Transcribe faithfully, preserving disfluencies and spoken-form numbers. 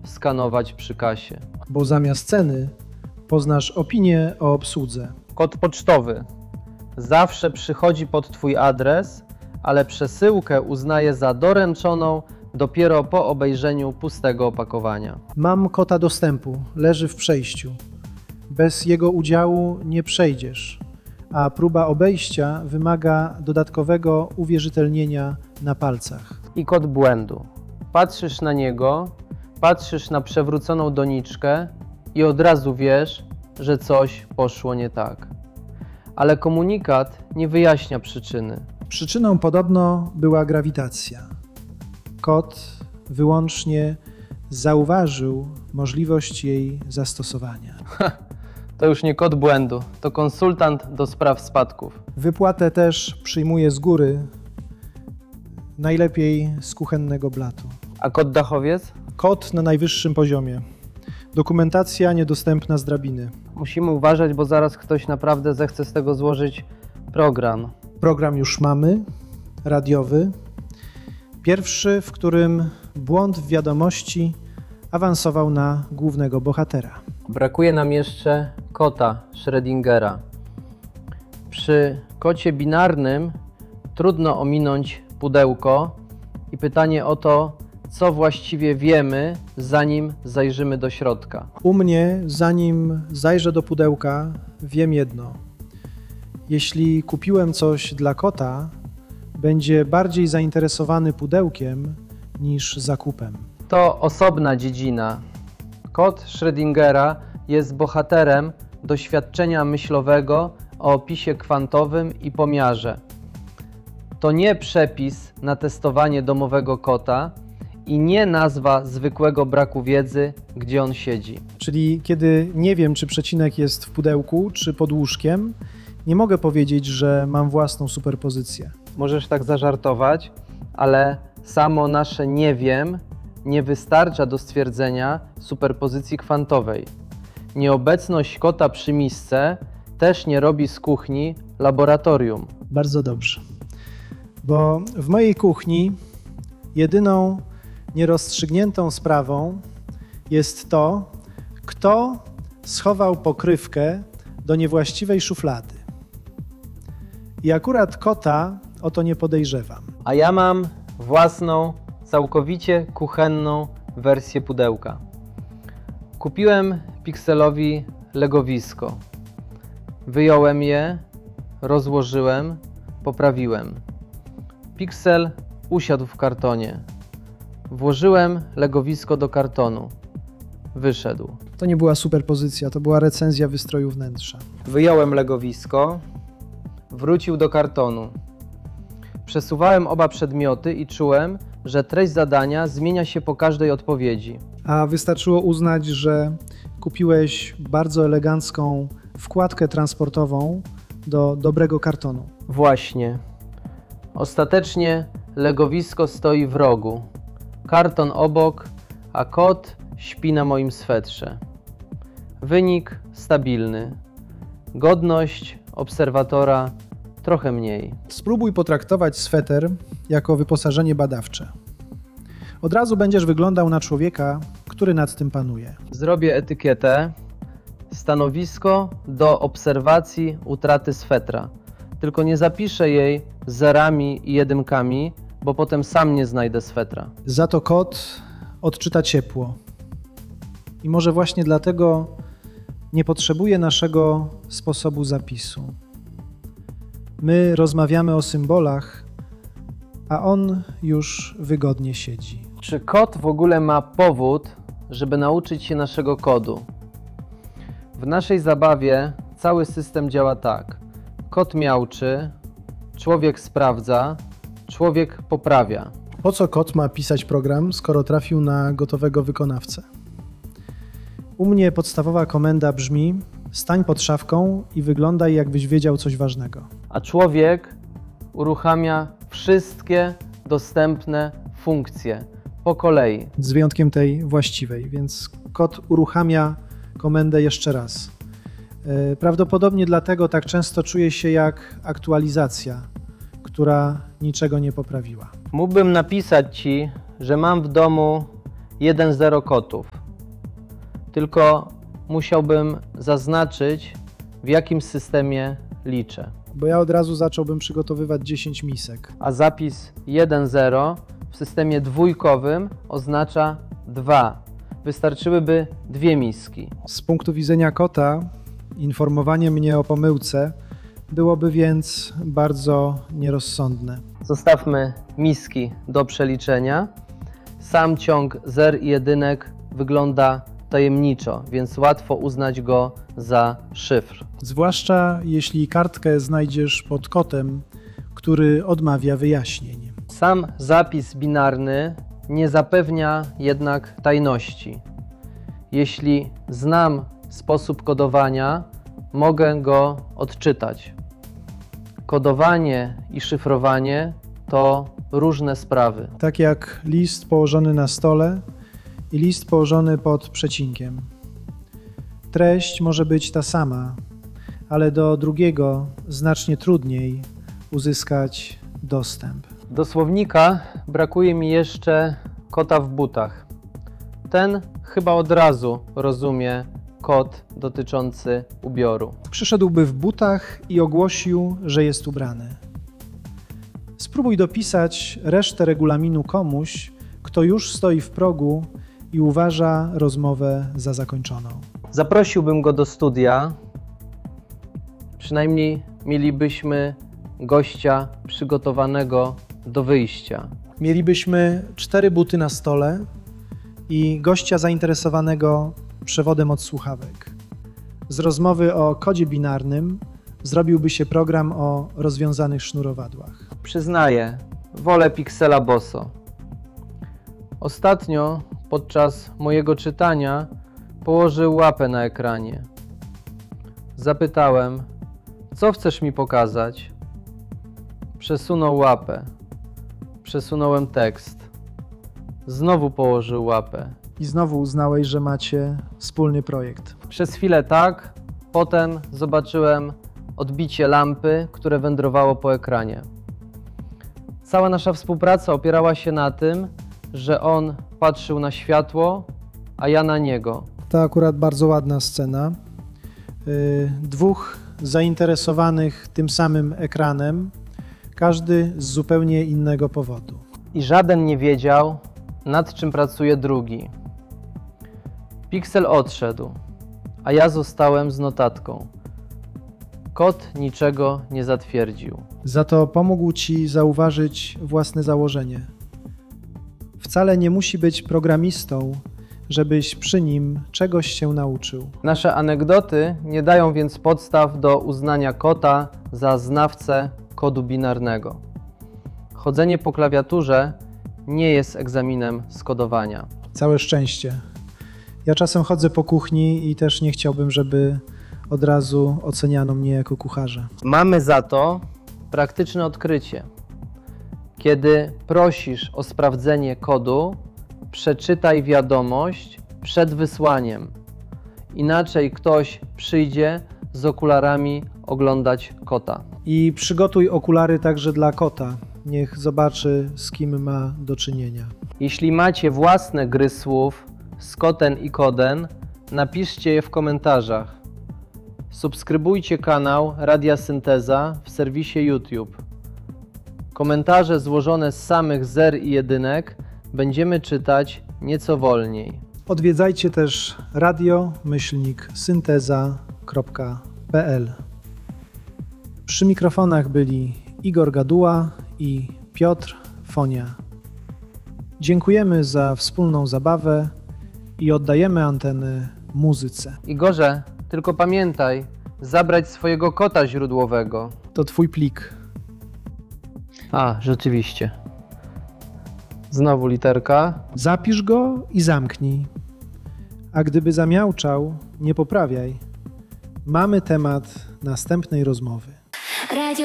skanować przy kasie. Bo zamiast ceny poznasz opinię o obsłudze. Kod pocztowy zawsze przychodzi pod Twój adres, ale przesyłkę uznaje za doręczoną dopiero po obejrzeniu pustego opakowania. Mam kota dostępu, leży w przejściu. Bez jego udziału nie przejdziesz, a próba obejścia wymaga dodatkowego uwierzytelnienia na palcach. I kod błędu. Patrzysz na niego, patrzysz na przewróconą doniczkę i od razu wiesz, że coś poszło nie tak. Ale komunikat nie wyjaśnia przyczyny. Przyczyną podobno była grawitacja. Kot wyłącznie zauważył możliwość jej zastosowania. To już nie kod błędu, to konsultant do spraw spadków. Wypłatę też przyjmuje z góry, najlepiej z kuchennego blatu. A kod dachowiec? Kod na najwyższym poziomie. Dokumentacja niedostępna z drabiny. Musimy uważać, bo zaraz ktoś naprawdę zechce z tego złożyć program. Program już mamy, radiowy. Pierwszy, w którym błąd w wiadomości awansował na głównego bohatera. Brakuje nam jeszcze kota Schrödingera. Przy kocie binarnym trudno ominąć pudełko i pytanie o to, co właściwie wiemy, zanim zajrzymy do środka. U mnie, zanim zajrzę do pudełka, wiem jedno. Jeśli kupiłem coś dla kota, będzie bardziej zainteresowany pudełkiem niż zakupem. To osobna dziedzina. Kot Schrödingera jest bohaterem doświadczenia myślowego o opisie kwantowym i pomiarze. To nie przepis na testowanie domowego kota i nie nazwa zwykłego braku wiedzy, gdzie on siedzi. Czyli kiedy nie wiem, czy przecinek jest w pudełku, czy pod łóżkiem, nie mogę powiedzieć, że mam własną superpozycję. Możesz tak zażartować, ale samo nasze nie wiem nie wystarcza do stwierdzenia superpozycji kwantowej. Nieobecność kota przy misce też nie robi z kuchni laboratorium. Bardzo dobrze. Bo w mojej kuchni jedyną nierozstrzygniętą sprawą jest to, kto schował pokrywkę do niewłaściwej szuflady. I akurat kota o to nie podejrzewam. A ja mam własną, całkowicie kuchenną wersję pudełka. Kupiłem Pixelowi legowisko. Wyjąłem je, rozłożyłem, poprawiłem. Pixel usiadł w kartonie. Włożyłem legowisko do kartonu. Wyszedł. To nie była superpozycja, to była recenzja wystroju wnętrza. Wyjąłem legowisko, wrócił do kartonu. Przesuwałem oba przedmioty i czułem, że treść zadania zmienia się po każdej odpowiedzi. A wystarczyło uznać, że kupiłeś bardzo elegancką wkładkę transportową do dobrego kartonu. Właśnie. Ostatecznie legowisko stoi w rogu. Karton obok, a kot śpi na moim swetrze. Wynik stabilny. Godność obserwatora trochę mniej. Spróbuj potraktować sweter jako wyposażenie badawcze. Od razu będziesz wyglądał na człowieka, który nad tym panuje. Zrobię etykietę. Stanowisko do obserwacji utraty swetra. Tylko nie zapiszę jej zerami i jedynkami, bo potem sam nie znajdę swetra. Za to kot odczyta ciepło. I może właśnie dlatego nie potrzebuje naszego sposobu zapisu. My rozmawiamy o symbolach, a on już wygodnie siedzi. Czy kot w ogóle ma powód, żeby nauczyć się naszego kodu? W naszej zabawie cały system działa tak. Kot miauczy, człowiek sprawdza, człowiek poprawia. Po co kot ma pisać program, skoro trafił na gotowego wykonawcę? U mnie podstawowa komenda brzmi: stań pod szafką i wyglądaj, jakbyś wiedział coś ważnego. A człowiek uruchamia wszystkie dostępne funkcje po kolei. Z wyjątkiem tej właściwej, więc kot uruchamia komendę jeszcze raz. Prawdopodobnie dlatego tak często czuje się jak aktualizacja, która niczego nie poprawiła. Mógłbym napisać Ci, że mam w domu jeden zero kotów. Tylko musiałbym zaznaczyć, w jakim systemie liczę. Bo ja od razu zacząłbym przygotowywać dziesięć misek. A zapis jeden zero w systemie dwójkowym oznacza dwa. Wystarczyłyby dwie miski. Z punktu widzenia kota informowanie mnie o pomyłce byłoby więc bardzo nierozsądne. Zostawmy miski do przeliczenia. Sam ciąg zer i jedynek wygląda tajemniczo, więc łatwo uznać go za szyfr. Zwłaszcza jeśli kartkę znajdziesz pod kotem, który odmawia wyjaśnień. Sam zapis binarny nie zapewnia jednak tajności. Jeśli znam sposób kodowania, mogę go odczytać. Kodowanie i szyfrowanie to różne sprawy. Tak jak list położony na stole i list położony pod przecinkiem. Treść może być ta sama, ale do drugiego znacznie trudniej uzyskać dostęp. Do słownika brakuje mi jeszcze kota w butach. Ten chyba od razu rozumie kod dotyczący ubioru. Przyszedłby w butach i ogłosił, że jest ubrany. Spróbuj dopisać resztę regulaminu komuś, kto już stoi w progu i uważa rozmowę za zakończoną. Zaprosiłbym go do studia. Przynajmniej mielibyśmy gościa przygotowanego do wyjścia. Mielibyśmy cztery buty na stole i gościa zainteresowanego przewodem od słuchawek. Z rozmowy o kodzie binarnym zrobiłby się program o rozwiązanych sznurowadłach. Przyznaję, wolę Pixela boso. Ostatnio podczas mojego czytania położył łapę na ekranie. Zapytałem, co chcesz mi pokazać? Przesunął łapę. Przesunąłem tekst. Znowu położył łapę. I znowu uznałeś, że macie wspólny projekt. Przez chwilę tak, potem zobaczyłem odbicie lampy, które wędrowało po ekranie. Cała nasza współpraca opierała się na tym, że on patrzył na światło, a ja na niego. To akurat bardzo ładna scena. Yy, dwóch zainteresowanych tym samym ekranem, każdy z zupełnie innego powodu. I żaden nie wiedział, nad czym pracuje drugi. Pixel odszedł, a ja zostałem z notatką. Kot niczego nie zatwierdził. Za to pomógł ci zauważyć własne założenie. Wcale nie musi być programistą, żebyś przy nim czegoś się nauczył. Nasze anegdoty nie dają więc podstaw do uznania kota za znawcę kodu binarnego. Chodzenie po klawiaturze nie jest egzaminem z kodowania. Całe szczęście. Ja czasem chodzę po kuchni i też nie chciałbym, żeby od razu oceniano mnie jako kucharza. Mamy za to praktyczne odkrycie. Kiedy prosisz o sprawdzenie kodu, przeczytaj wiadomość przed wysłaniem. Inaczej ktoś przyjdzie z okularami oglądać kota. I przygotuj okulary także dla kota. Niech zobaczy, z kim ma do czynienia. Jeśli macie własne gry słów z kotem i kodem, napiszcie je w komentarzach. Subskrybujcie kanał Radia Synteza w serwisie YouTube. Komentarze złożone z samych zer i jedynek będziemy czytać nieco wolniej. Odwiedzajcie też radio myślnik synteza kropka p l. Przy mikrofonach byli Igor Gaduła i Piotr Fonia. Dziękujemy za wspólną zabawę i oddajemy antenę muzyce. Igorze, tylko pamiętaj, zabrać swojego kota źródłowego. To twój plik. A, rzeczywiście. Znowu literka. Zapisz go i zamknij. A gdyby zamiauczał, nie poprawiaj. Mamy temat następnej rozmowy.